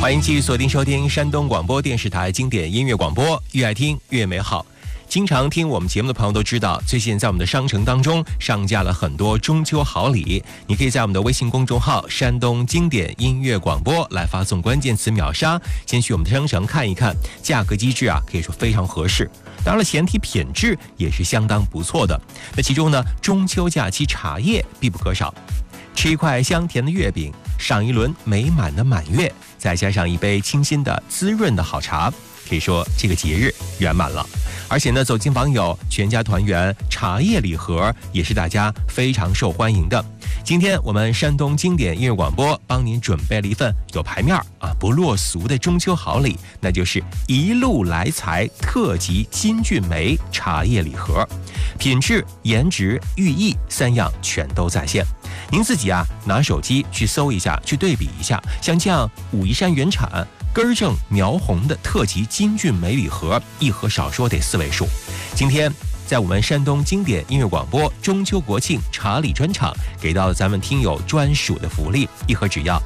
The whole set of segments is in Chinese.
欢迎继续锁定收听山东广播电视台经典音乐广播，越爱听越美好。经常听我们节目的朋友都知道，最近在我们的商城当中上架了很多中秋好礼，你可以在我们的微信公众号山东经典音乐广播来发送关键词秒杀，先去我们的商城看一看，价格机制可以说非常合适，当然了前提品质也是相当不错的。那其中呢，中秋假期茶叶必不可少，吃一块香甜的月饼，赏一轮美满的满月，再加上一杯清新的滋润的好茶，可以说这个节日圆满了。而且呢，走亲访友、全家团圆，茶叶礼盒也是大家非常受欢迎的。今天我们山东经典音乐广播帮您准备了一份有牌面不落俗的中秋好礼，那就是一路来财特级金骏眉茶叶礼盒，品质、颜值、寓意三样全都在线。您自己拿手机去搜一下，去对比一下，像这样武夷山原产根正苗红的特级金骏眉礼盒，一盒少说得4位数。今天在我们山东经典音乐广播中秋国庆茶礼专场，给到咱们听友专属的福利，一盒只要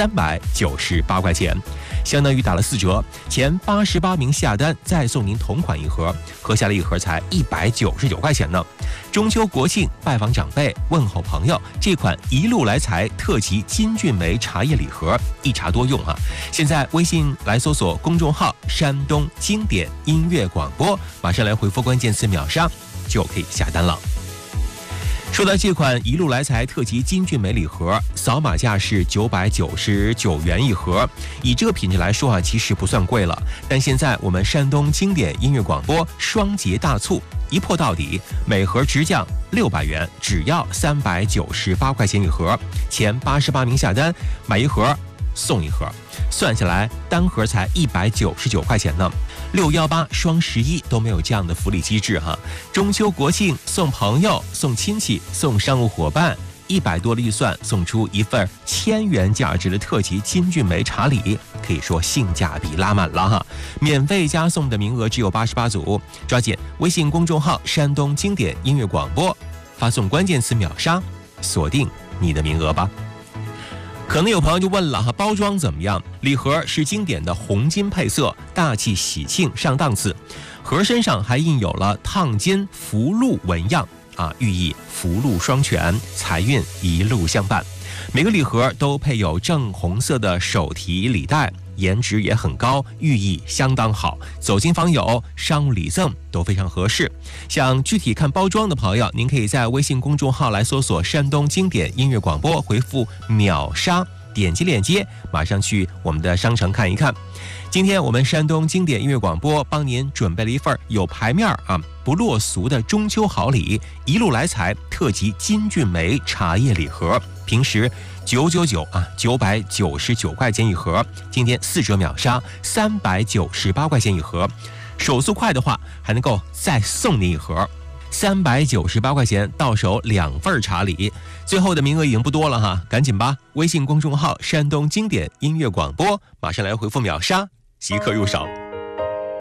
398块钱，相当于打了4折，前88名下单再送您同款一盒，合下来一盒才199块钱呢。中秋国庆拜访长辈、问候朋友，这款一路来财特级金骏眉茶叶礼盒一茶多用现在微信来搜索公众号山东经典音乐广播，马上来回复关键词秒杀就可以下单了。说到这款一路来财特级金骏眉礼盒，扫码价是999元一盒，以这个品质来说其实不算贵了。但现在我们山东经典音乐广播双节大促，一破到底，每盒直降600元，只要398块钱一盒，前88名下单买一盒送一盒，算下来单盒才199块钱呢。618双11都没有这样的福利机制中秋国庆送朋友、送亲戚、送商务伙伴，100多的预算送出一份1000元价值的特级金骏眉茶礼，可以说性价比拉满了免费加送的名额只有88组，抓紧微信公众号山东经典音乐广播，发送关键词秒杀，锁定你的名额吧。可能有朋友就问了包装怎么样？礼盒是经典的红金配色，大气喜庆上档次，盒身上还印有了烫金福禄纹样寓意福禄双全，财运一路相伴。每个礼盒都配有正红色的手提礼袋，颜值也很高，寓意相当好，走亲访友、商务礼赠都非常合适。想具体看包装的朋友，您可以在微信公众号来搜索山东经典音乐广播，回复秒杀，点击链接马上去我们的商城看一看。今天我们山东经典音乐广播帮您准备了一份有牌面不落俗的中秋好礼，一路来财特级金骏眉茶叶礼盒，平时999块钱一盒，今天4折秒杀398块钱一盒，手速快的话还能够再送您一盒，398块钱到手2份茶礼，最后的名额已经不多了赶紧吧！微信公众号山东经典音乐广播，马上来回复秒杀，即刻入手。